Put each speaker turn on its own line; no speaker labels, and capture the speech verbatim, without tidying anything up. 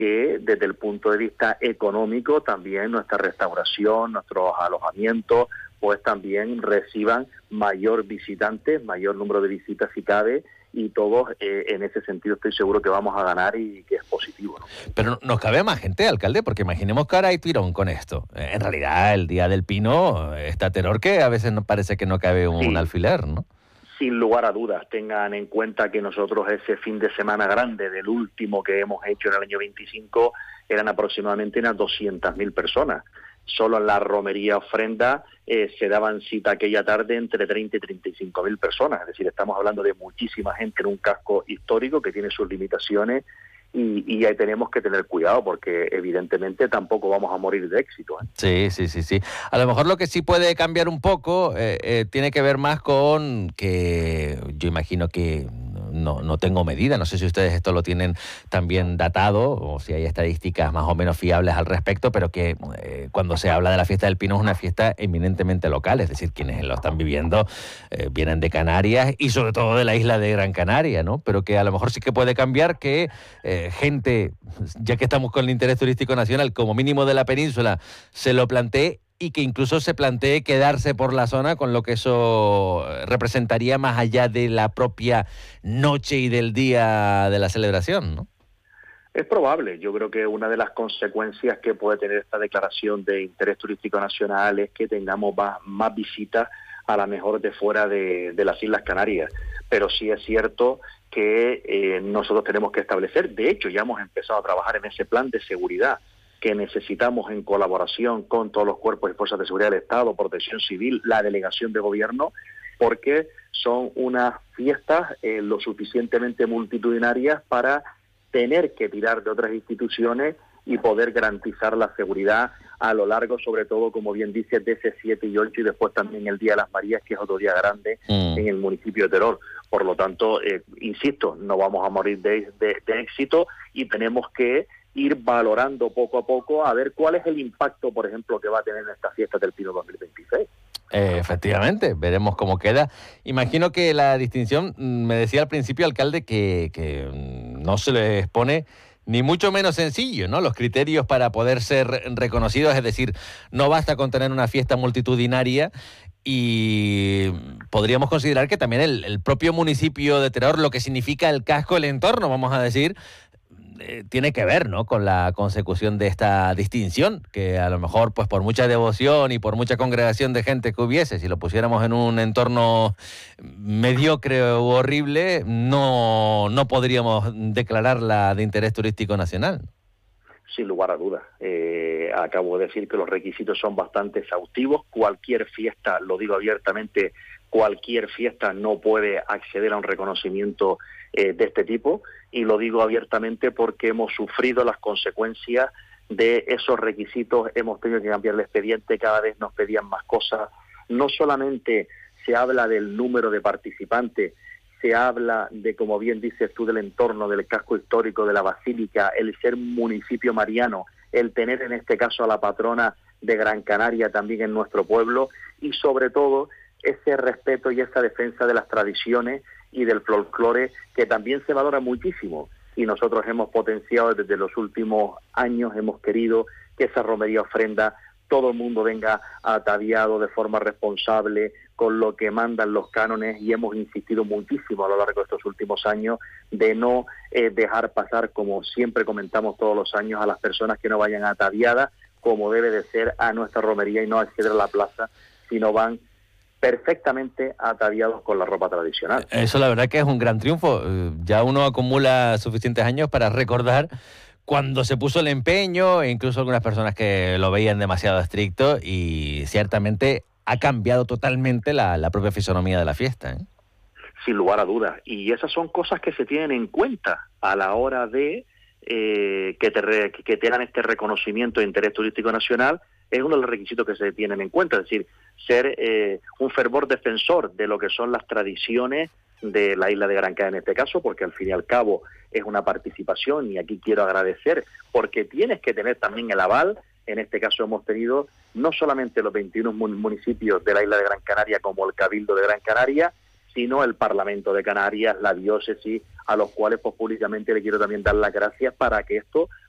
que desde el punto de vista económico también nuestra restauración, nuestros alojamientos, pues también reciban mayor visitantes, mayor número de visitas si cabe, y todos eh, en ese sentido estoy seguro que vamos a ganar y que es positivo, ¿no?
Pero nos cabe más gente, alcalde, porque imaginemos que ahora hay tirón con esto. En realidad, el Día del Pino está terror que a veces nos parece que no cabe un
Sí.
alfiler, ¿no?
Sin lugar a dudas, tengan en cuenta que nosotros ese fin de semana grande del último que hemos hecho en el año veinticinco eran aproximadamente unas doscientas mil personas. Solo en la romería ofrenda eh, se daban cita aquella tarde entre treinta y treinta y cinco mil personas. Es decir, estamos hablando de muchísima gente en un casco histórico que tiene sus limitaciones y, y ahí tenemos que tener cuidado porque evidentemente tampoco vamos a morir de éxito, ¿eh?
Sí, sí, sí, sí. A lo mejor lo que sí puede cambiar un poco eh, eh, tiene que ver más con que yo imagino que no, no tengo medida, no sé si ustedes esto lo tienen también datado o si hay estadísticas más o menos fiables al respecto, pero que eh, cuando se habla de la fiesta del Pino es una fiesta eminentemente local, es decir, quienes lo están viviendo eh, vienen de Canarias y sobre todo de la isla de Gran Canaria, ¿no? Pero que a lo mejor sí que puede cambiar que eh, gente, ya que estamos con el interés turístico nacional, como mínimo de la península, se lo plantee y que incluso se plantee quedarse por la zona con lo que eso representaría más allá de la propia noche y del día de la celebración, ¿no?
Es probable. Yo creo que una de las consecuencias que puede tener esta declaración de interés turístico nacional es que tengamos más, más visitas a la mejor de fuera de, de las Islas Canarias. Pero sí es cierto que eh, nosotros tenemos que establecer, de hecho ya hemos empezado a trabajar en ese plan de seguridad que necesitamos en colaboración con todos los cuerpos y fuerzas de seguridad del Estado, Protección Civil, la delegación de gobierno, porque son unas fiestas eh, lo suficientemente multitudinarias para tener que tirar de otras instituciones y poder garantizar la seguridad a lo largo, sobre todo, como bien dice, de ese siete y ocho y después también el Día de las Marías, que es otro día grande mm. en el municipio de Teror. Por lo tanto, eh, insisto, no vamos a morir de, de, de éxito y tenemos que ir valorando poco a poco a ver cuál es el impacto, por ejemplo, que va a tener en esta fiesta del Pino dos mil veintiséis.
Eh, efectivamente, veremos cómo queda. Imagino que la distinción, me decía al principio, alcalde, que, que no se les pone ni mucho menos sencillo, ¿no? Los criterios para poder ser reconocidos, es decir, no basta con tener una fiesta multitudinaria y podríamos considerar que también el, el propio municipio de Teror, lo que significa el casco, el entorno, vamos a decir, eh, tiene que ver, ¿no?, con la consecución de esta distinción, que a lo mejor, pues por mucha devoción y por mucha congregación de gente que hubiese, si lo pusiéramos en un entorno mediocre u horrible, no, no podríamos declararla de interés turístico nacional.
Sin lugar a dudas. Eh, acabo de decir que los requisitos son bastante exhaustivos. Cualquier fiesta, lo digo abiertamente, cualquier fiesta no puede acceder a un reconocimiento eh, de este tipo, y lo digo abiertamente porque hemos sufrido las consecuencias de esos requisitos, hemos tenido que cambiar el expediente, cada vez nos pedían más cosas. No solamente se habla del número de participantes, se habla de, como bien dices tú, del entorno, del casco histórico, de la basílica, el ser municipio mariano, el tener en este caso a la patrona de Gran Canaria también en nuestro pueblo, y sobre todo ese respeto y esa defensa de las tradiciones y del folclore, que también se valora muchísimo, y nosotros hemos potenciado desde los últimos años, hemos querido que esa romería ofrenda todo el mundo venga ataviado de forma responsable con lo que mandan los cánones, y hemos insistido muchísimo a lo largo de estos últimos años de no eh, dejar pasar, como siempre comentamos todos los años, a las personas que no vayan ataviadas como debe de ser a nuestra romería y no acceder a la plaza, sino van perfectamente ataviados con la ropa tradicional.
Eso la verdad que es un gran triunfo. Ya uno acumula suficientes años para recordar cuando se puso el empeño, e incluso algunas personas que lo veían demasiado estricto, y ciertamente ha cambiado totalmente la, la propia fisonomía de la fiesta, ¿eh?
Sin lugar a dudas. Y esas son cosas que se tienen en cuenta a la hora de eh, que, te re, que tengan este reconocimiento de interés turístico nacional. Es uno de los requisitos que se tienen en cuenta, es decir, ser eh, un fervor defensor de lo que son las tradiciones de la isla de Gran Canaria en este caso, porque al fin y al cabo es una participación, y aquí quiero agradecer, porque tienes que tener también el aval. En este caso hemos tenido no solamente los veintiuno municipios de la isla de Gran Canaria como el Cabildo de Gran Canaria, sino el Parlamento de Canarias, la diócesis, a los cuales pues, públicamente le quiero también dar las gracias para que esto